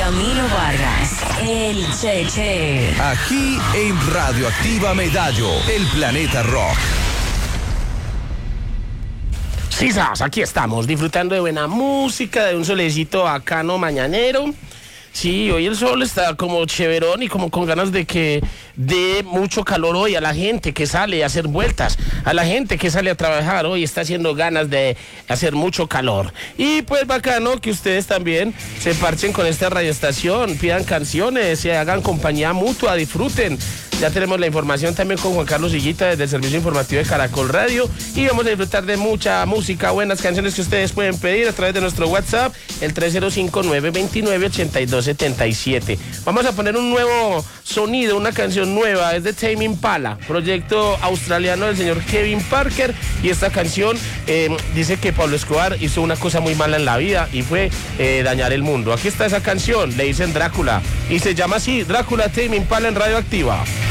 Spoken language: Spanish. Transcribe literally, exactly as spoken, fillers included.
Camilo Vargas, el Cheche. Aquí en Radioactiva Medallo, el planeta rock. Sí, sabes, aquí estamos, disfrutando de buena música, de un solecito bacano mañanero. Sí, hoy el sol está como chéverón y como con ganas de que dé mucho calor hoy a la gente que sale a hacer vueltas, a la gente que sale a trabajar hoy está haciendo ganas de hacer mucho calor. Y pues bacano que ustedes también se parchen con esta radioestación, pidan canciones, se hagan compañía mutua, disfruten. Ya tenemos la información también con Juan Carlos Higuita desde el Servicio Informativo de Caracol Radio y vamos a disfrutar de mucha música, buenas canciones que ustedes pueden pedir a través de nuestro WhatsApp, el tres cero cinco, nueve dos nueve, ocho dos siete siete. Vamos a poner un nuevo sonido, una canción nueva, es de Tame Impala, proyecto australiano del señor Kevin Parker, y esta canción eh, dice que Pablo Escobar hizo una cosa muy mala en la vida y fue eh, dañar el mundo. Aquí está esa canción, le dicen Drácula, y se llama así, Drácula, Tame Impala en Radioactiva.